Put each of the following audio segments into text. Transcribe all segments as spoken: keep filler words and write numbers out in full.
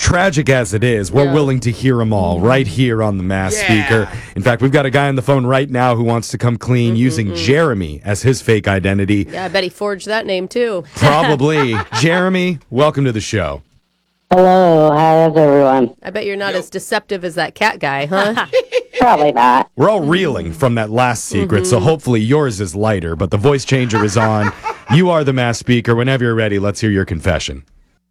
tragic as it is, we're Yeah. willing to hear them all right here on the Mass Yeah. Speaker. In fact, we've got a guy on the phone right now who wants to come clean using Jeremy as his fake identity. Yeah, I bet he forged that name too. Probably. Jeremy, welcome to the show. Hello, how's everyone? I bet you're not as deceptive as that cat guy, huh? Probably not. We're all reeling from that last secret, so hopefully yours is lighter, but the voice changer is on. You are the Mass Speaker. Whenever you're ready, let's hear your confession.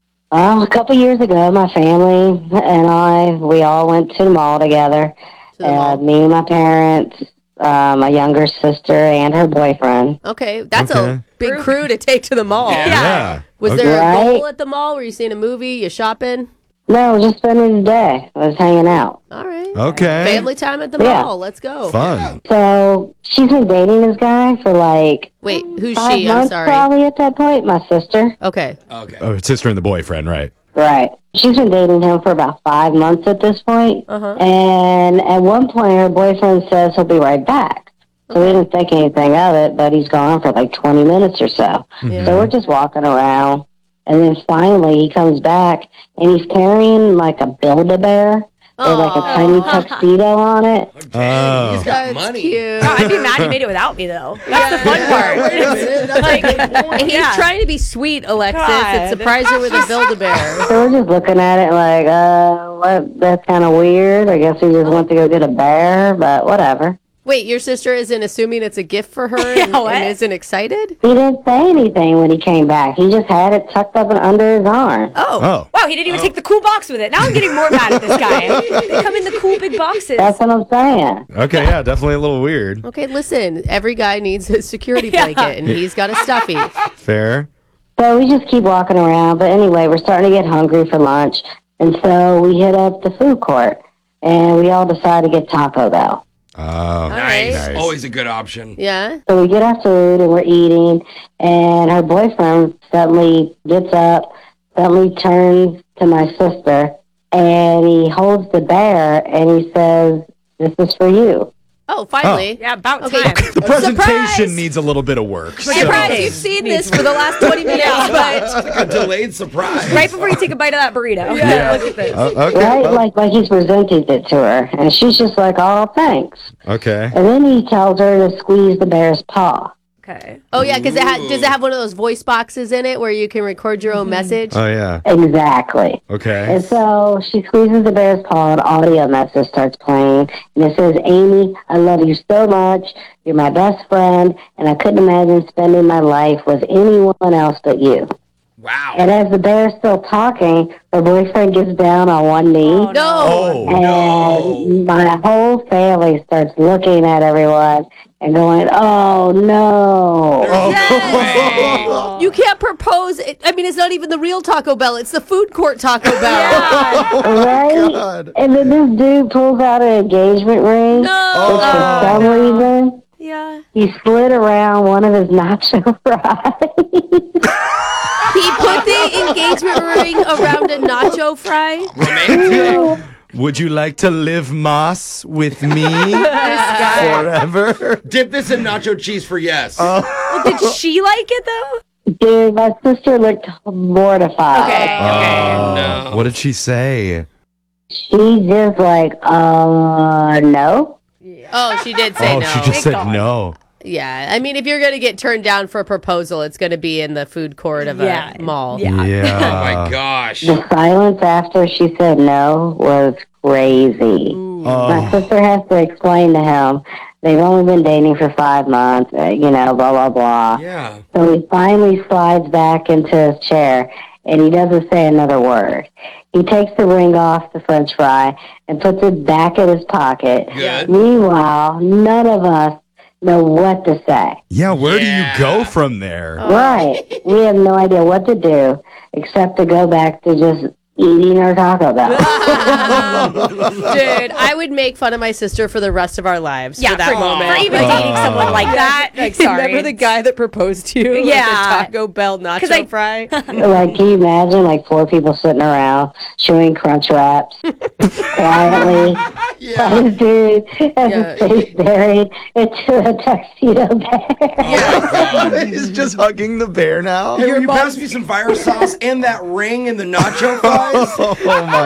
Um, a couple years ago, my family and I, we all went to the mall together. To the Uh, mall. me and my parents, uh, my younger sister, and her boyfriend. Okay, that's Okay. a big crew to take to the mall. Yeah. Was Okay. there a Right. goal at the mall? Were you seeing a movie? You shopping? No, just spending the day. I was hanging out. All right. Okay. Family time at the Yeah. mall. Let's go. Fun. So she's been dating this guy for like Wait, who's five she? I'm months sorry. probably at that point. My sister. Okay. Okay. Oh, sister and the boyfriend, right? Right. She's been dating him for about five months at this point. Uh-huh. And at one point, her boyfriend says he'll be right back. So we didn't think anything of it, but he's gone for like twenty minutes or so. Yeah. So we're just walking around. And then finally, he comes back, and he's carrying like a Build-A-Bear with like a Aw. tiny tuxedo on it. Oh. He's got That's money. cute. Oh, I'd be mad he made it without me, though. That's the fun part. Like, and he's Yeah. trying to be sweet, Alexis, and God. surprise her with a Build-A-Bear. So we're just looking at it like, uh, what? That's kind of weird. I guess he just went to go get a bear, but whatever. Wait, your sister isn't assuming it's a gift for her and, Yeah, what? and isn't excited? He didn't say anything when he came back. He just had it tucked up and under his arm. Oh. Oh. Wow, he didn't even take the cool box with it. Now I'm getting more mad at this guy. They come in the cool big boxes. That's what I'm saying. Okay, yeah, definitely a little weird. Okay, listen, every guy needs a security Yeah. blanket, and he's got a stuffy. Fair. So we just keep walking around. But anyway, we're starting to get hungry for lunch. And so we hit up the food court. And we all decide to get Taco Bell. Oh, right. Nice. Nice. Always a good option. Yeah? So we get our food and we're eating. And her boyfriend suddenly gets up, suddenly turns to my sister. And he holds the bear and he says, "This is for you." Oh, finally. Yeah, about Okay. time. The presentation Surprise! needs a little bit of work. So. Surprise! You've seen this for the last twenty minutes, but A delayed surprise. Right before you take a bite of that burrito. Yeah. Look at this. Oh, okay. Right? well, Like, like he's presented it to her. And she's just like, "Oh, thanks." okay. And then he tells her to squeeze the bear's paw. Okay. oh yeah, because it ha- does it have one of those voice boxes in it where you can record your own message? Oh, yeah. Exactly. Okay. And so she squeezes the bear's paw, and audio message starts playing. And it says, "Amy, I love you so much. You're my best friend, and I couldn't imagine spending my life with anyone else but you." Wow. And as the bear's still talking, her boyfriend gets down on one knee. Oh, No. Oh. And my whole family starts looking at everyone and going, "Oh, no." Yes. You can't propose. It, I mean, it's not even the real Taco Bell. It's the food court Taco Bell. Right? God. And then this dude pulls out an engagement ring. No. Which for some reason, Yeah. he slid around one of his nacho fries. He put the engagement ring around a nacho fry. Romantic. Would you like to live Moss with me forever? Dip this in nacho cheese for yes. Well, did she like it, though? Dude, my sister looked mortified. Okay. Oh, no. What did she say? She just like, uh, no. Oh, she did say oh, no. she just Thank said God. no. Yeah, I mean, if you're gonna get turned down for a proposal, it's gonna be in the food court of Yeah. a mall. Yeah. Oh Yeah. my gosh. The silence after she said no was crazy. My Oh, sister has to explain to him they've only been dating for five months, uh, you know, blah, blah, blah. Yeah. So he finally slides back into his chair, and he doesn't say another word. He takes the ring off the french fry and puts it back in his pocket. Good. Meanwhile, none of us know what to say. yeah. Where Yeah. do you go from there? Right. We have no idea what to do except to go back to just eating our Taco Bell. Dude, I would make fun of my sister for the rest of our lives Yeah, for that for, moment. for even Oh. dating someone like that. Like, sorry. Remember the guy that proposed to you? with Yeah. the Taco Bell nacho I- fry? Like, can you imagine, like, four people sitting around chewing Crunch Wraps quietly? Yeah. This dude has Yeah. his face buried into a tuxedo bear. He's just hugging the bear now. Hey, will you pass me some fire sauce and that ring and the nacho fries? Oh my